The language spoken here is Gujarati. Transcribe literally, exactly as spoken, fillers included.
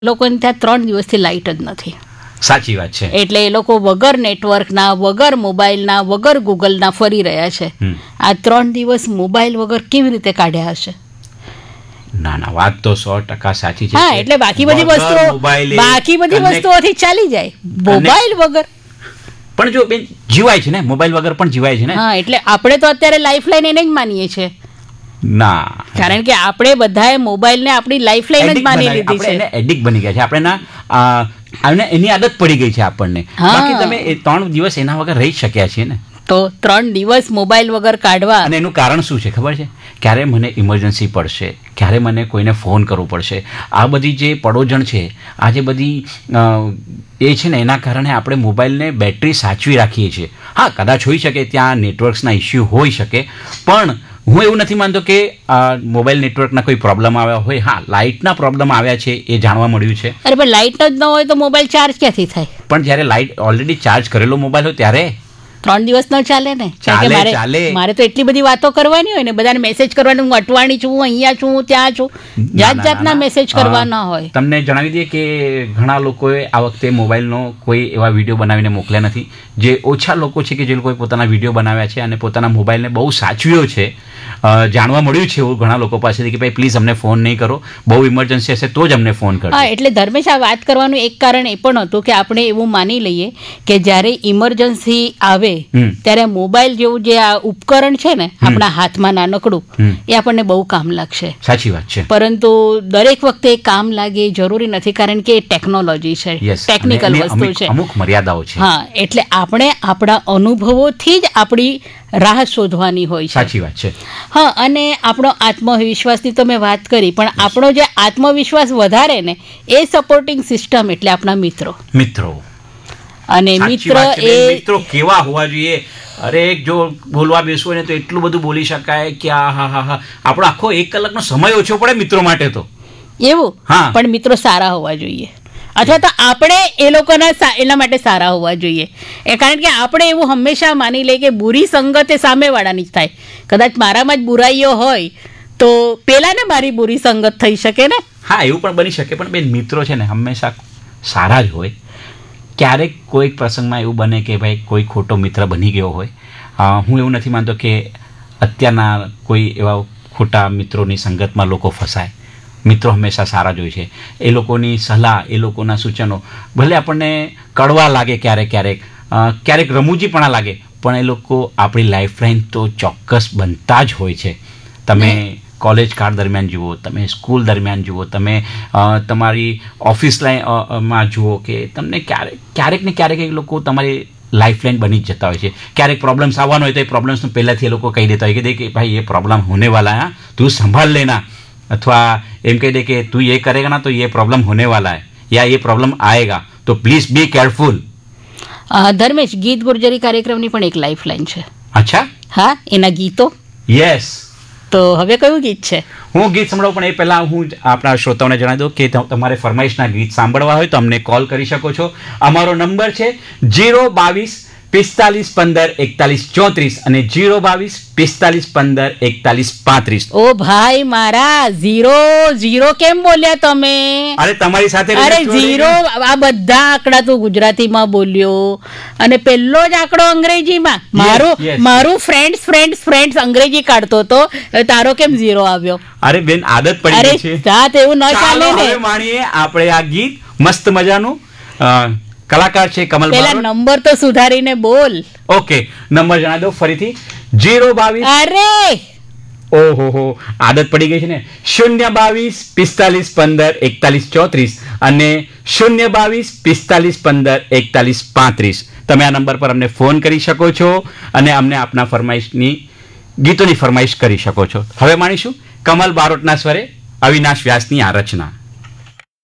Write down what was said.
લોકોને ત્યાં ત્રણ દિવસથી લાઇટ જ નથી. સાચી વાત છે. એટલે એ લોકો વગર નેટવર્કના, વગર મોબાઈલના, વગર ગૂગલના ફરી રહ્યા છે. આ ત્રણ દિવસ મોબાઈલ વગર કેવી રીતે કાઢ્યા હશે? ના ના, વાત તો સો ટકા સાચી છે. હા, એટલે બાકી બધી વસ્તુઓ બાકી બધી વસ્તુઓથી ચાલી જાય, મોબાઈલ વગર પણ જો બેન જીવાય છે ને, મોબાઈલ વગર પણ જીવાય છે ને. હા, એટલે આપણે તો અત્યારે લાઈફ લાઈન એને જ માનીએ છીએ. ના, કારણ કે આપણે બધાએ મોબાઈલને આપણી લાઈફ લાઈન જ માની લીધી છે. આપણે એડિક્ટ બની ગયા છે. આપણે ના એની આદત પડી ગઈ છે આપણને. બાકી તમે ત્રણ દિવસ એના વગર રહી શક્યા છીએ ને. તો ત્રણ દિવસ મોબાઈલ વગર કાઢવા, અને એનું કારણ શું છે ખબર છે? ક્યારે મને ઇમરજન્સી પડશે, ક્યારે મને કોઈને ફોન કરવો પડશે, આ બધી જે પડોજણ છે, આ જે બધી એ છે ને, એના કારણે આપણે મોબાઈલને બેટરી સાચવી રાખીએ છીએ. હા, કદાચ હોઈ શકે ત્યાં નેટવર્ક્સના ઇસ્યુ હોઈ શકે, પણ હું એવું નથી માનતો કે મોબાઈલ નેટવર્કના કોઈ પ્રોબ્લેમ આવ્યા હોય. હા, લાઇટના પ્રોબ્લેમ આવ્યા છે એ જાણવા મળ્યું છે. અરે પણ લાઇટ જ ન હોય તો મોબાઈલ ચાર્જ ક્યાંથી થાય? પણ જ્યારે લાઇટ ઓલરેડી ચાર્જ કરેલો મોબાઈલ હોય ત્યારે ત્રણ દિવસ ન ચાલે ને. ચાલે. મારે તો એટલી બધી વાતો કરવાની હોય ને, બધાને મેસેજ કરવાનું, હું અટવાણી છું, અહીંયા છું, ત્યાં છું, જાત જાતના મેસેજ કરવાના હોય. તમને જણાવી દઈએ કે ઘણા લોકોએ આ વખતે મોબાઈલનો કોઈ એવા વિડીયો બનાવીને મોકલ્યા નથી. જે ઓછા લોકો છે કે જે લોકોએ પોતાના વિડીયો બનાવ્યા છે અને પોતાના મોબાઈલને બહુ સાચવ્યો છે. જાણવા મળ્યું છે એવું ઘણા લોકો પાસેથી કે ભાઈ પ્લીઝ અમને ફોન નહીં કરો, બહુ ઇમરજન્સી હશે તો જ અમને ફોન કરો. હા, એટલે ધર્મેશ, આ વાત કરવાનું એક કારણ એ પણ હતું કે આપણે એવું માની લઈએ કે જ્યારે ઇમરજન્સી આવે ત્યારે મોબાઈલ જેવું જે આ ઉપકરણ છે ને આપણા હાથમાં નાનકડું, એ આપણને બહુ કામ લાગશે. સાચી વાત છે. પરંતુ દરેક વખતે કામ લાગે જરૂરી નથી, કારણ કે ટેકનોલોજી છે, ટેકનિકલ વસ્તુ છે, અમુક મર્યાદાઓ છે. હા, એટલે આપણે આપણા અનુભવોથી જ આપણી રાહ શોધવાની હોય છે. સાચી વાત છે. હા, અને આપણો આત્મવિશ્વાસની તમે વાત કરી, પણ આપણો જે આત્મવિશ્વાસ વધારે ને એ સપોર્ટિંગ સિસ્ટમ એટલે આપણા મિત્રો. મિત્રો અને મિત્ર એ મિત્રો કેવા હોવા જોઈએ? અરે જો બોલવા બેસવું ને તો એટલું બધું બોલી શકાય કે આ હા હા હા આપણો આખો એક કલાકનો સમય ઓછો પડે મિત્રો માટે તો. એવું? હા, પણ મિત્રો સારા હોવા જોઈએ, અથવા તો આપણે એ લોકોના એના માટે સારા હોવા જોઈએ. એ કારણ કે આપણે એવું હંમેશા માની લઈએ કે બુરી સંગત એ સામેવાળાની જ થાય. કદાચ મારામાં જ બુરાઈઓ હોય તો પેલાને મારી બુરી સંગત થઈ શકે ને. હા, એવું પણ બની શકે. પણ બેન, મિત્રો છે ને હંમેશા સારા જ હોય. ક્યારેક કોઈક પ્રસંગમાં એવું બને કે ભાઈ કોઈ ખોટો મિત્ર બની ગયો હોય. હું એવું નથી માનતો કે અત્યારના કોઈ એવા ખોટા મિત્રોની સંગતમાં લોકો ફસાય. મિત્રો હંમેશા સારા જ હોય છે. એ લોકોની સલાહ, એ લોકોના સૂચનો ભલે આપણને કડવા લાગે, ક્યારેક ક્યારેક ક્યારેક રમૂજીપણા લાગે, પણ એ લોકો આપણી લાઈફલાઈન તો ચોક્કસ બનતા જ હોય છે. તમે કોલેજ કાળ દરમિયાન જુઓ, તમે સ્કૂલ દરમિયાન જુઓ, તમે તમારી ઓફિસ લાઈનમાં જુઓ, કે તમને ક્યારેક ક્યારેક ને ક્યારેક એ લોકો તમારી લાઈફલાઈન બની જ જતા હોય છે. ક્યારેક પ્રોબ્લેમ્સ આવવાનો હોય તો એ પ્રોબ્લેમ્સનું પહેલાંથી એ લોકો કહી દેતા હોય કે દે કે ભાઈ એ પ્રોબ્લેમ હોને વાલા હે, તું સંભાળ લેના, અથવા એમ કહી દે કે તું ये करेगा ना तो ये प्रॉब्लम होने वाला है या ये प्रॉब्लम आएगा तो प्लीज बी केयरफुल. ધર્મેશ, ગીત ગુર્જરી કાર્યક્રમની પણ એક લાઈફ લાઈન છે. અચ્છા? હા, એના ગીતો. યસ. તો હવે કયું ગીત છે? હું ગીત સંભળાવું, પણ એ પહેલાં હું આપણા શ્રોતાઓને જણાવી દઉં કે તમારે ફરમાઈશના ગીત સાંભળવા હોય તો અમને કોલ કરી શકો છો. અમારો નંબર છે જીરો બાવીસ પિસ્તાલીસ પંદર એકતાલીસ ચોત્રીસ અને જીરો બાવીસ પિસ્તાલીસ પંદર એકતાલીસ પાંત્રીસ. ઓ ભાઈ મારા, ઝીરો ઝીરો કેમ બોલ્યા તમે? અરે તમારી સાથે અરે ઝીરો, આ બધા આંકડા તું ગુજરાતીમાં બોલ્યો અને પેલો જ આંકડો અંગ્રેજીમાં. મારું મારું ફ્રેન્ડ્સ ફ્રેન્ડ્સ ફ્રેન્ડ્સ અંગ્રેજી કાઢતો તો તારો કેમ ઝીરો આવ્યો? અરે બેન, આદત પડી ગઈ છે. સાત એવું ન ચાલે ને. હવે માણીએ આપણે આ ગીત મસ્ત મજાનું. કલાકાર છે કમલ. પેલા નંબર તો સુધારીને બોલ. ઓકે, નંબર જણાવી દો ફરીથી. જીરો બાવીસ. અરે ઓહો હો, આદત પડી ગઈ છે ને. શૂન્ય બાવીસ પિસ્તાલીસ પંદર એકતાલીસ ચોત્રીસ અને શૂન્ય બાવીસ પિસ્તાલીસ પંદર એકતાલીસ પાંત્રીસ. તમે આ નંબર પર અમને ફોન કરી શકો છો અને અમને આપના ફરમાઈશની ગીતોની ફરમાઈશ કરી શકો છો. હવે માણીશું કમલ બારોટના સ્વરે અવિનાશ વ્યાસની આ રચના.